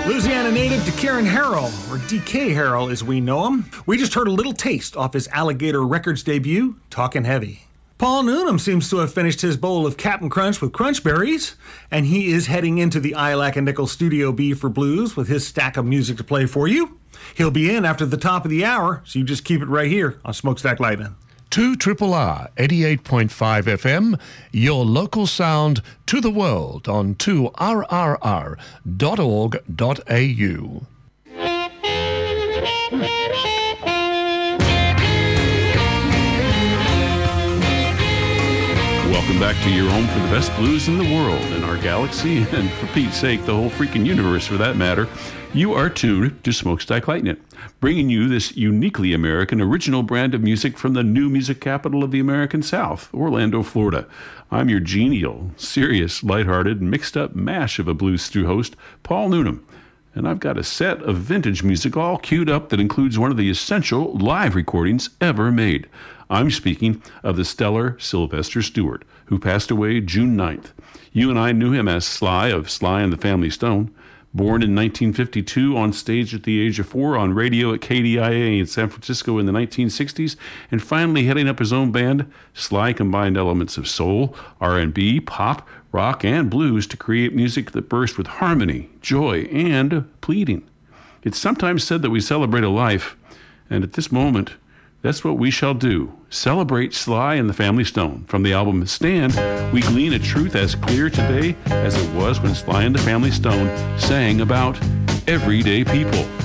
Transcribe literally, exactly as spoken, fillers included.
Louisiana native DeCaren Harrell, or D K Harrell as we know him. We just heard a little taste off his Alligator Records debut, Talkin' Heavy. Paul Noonan seems to have finished his bowl of Cap'n Crunch with Crunch Berries, and he is heading into the Ilac and Nickel Studio B for Blues with his stack of music to play for you. He'll be in after the top of the hour, so you just keep it right here on Smokestack Lightning. two R R R eighty-eight point five F M, your local sound to the world on two R R R dot org dot A U. Welcome back to your home for the best blues in the world, in our galaxy, and for Pete's sake, the whole freaking universe for that matter. You are tuned to Smokestack Lightning, bringing you this uniquely American original brand of music from the new music capital of the American South, Orlando, Florida. I'm your genial, serious, lighthearted, mixed-up mash of a blues stew host, Paul Noonan. And I've got a set of vintage music all queued up that includes one of the essential live recordings ever made. I'm speaking of the stellar Sylvester Stewart, who passed away June ninth. You and I knew him as Sly of Sly and the Family Stone. Born in nineteen fifty-two, on stage at the age of four, on radio at K D I A in San Francisco in the nineteen sixties, and finally heading up his own band, Sly combined elements of soul, R and B, pop, rock, and blues to create music that burst with harmony, joy, and pleading. It's sometimes said that we celebrate a life, and at this moment, that's what we shall do. Celebrate Sly and the Family Stone. From the album Stand, we glean a truth as clear today as it was when Sly and the Family Stone sang about everyday people.